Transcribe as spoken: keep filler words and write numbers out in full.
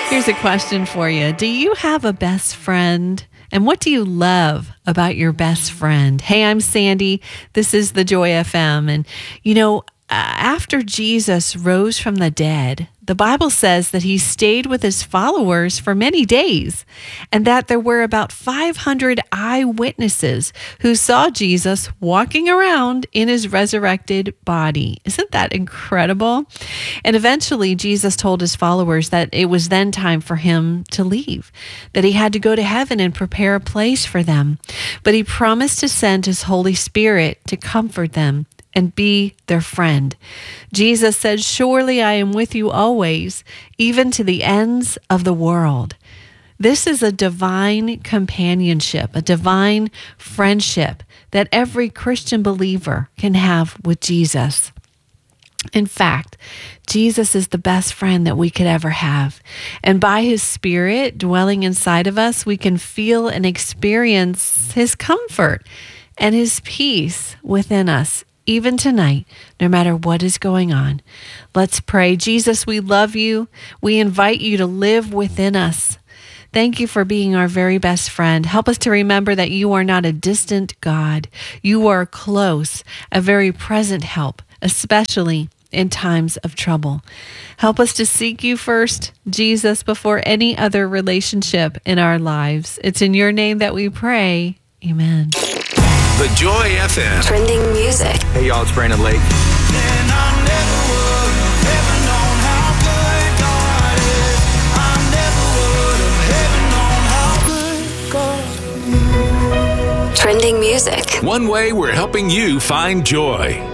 Here's a question for you. Do you have a best friend? And what do you love about your best friend? Hey, I'm Sandy. This is the Joy F M. And, you know, after Jesus rose from the dead, the Bible says that he stayed with his followers for many days and that there were about five hundred eyewitnesses who saw Jesus walking around in his resurrected body. Isn't that incredible? And eventually, Jesus told his followers that it was then time for him to leave, that he had to go to heaven and prepare a place for them. But he promised to send his Holy Spirit to comfort them and be their friend. Jesus said, "Surely I am with you always, even to the ends of the world." This is a divine companionship, a divine friendship that every Christian believer can have with Jesus. In fact, Jesus is the best friend that we could ever have. And by his Spirit dwelling inside of us, we can feel and experience his comfort and his peace within us, even tonight, no matter what is going on. Let's pray. Jesus, we love you. We invite you to live within us. Thank you for being our very best friend. Help us to remember that you are not a distant God. You are close, a very present help, especially in times of trouble. Help us to seek you first, Jesus, before any other relationship in our lives. It's in your name that we pray. Amen. The Joy F M. Trending music. Hey y'all, it's Brandon Lake. Trending music. One way we're helping you find joy.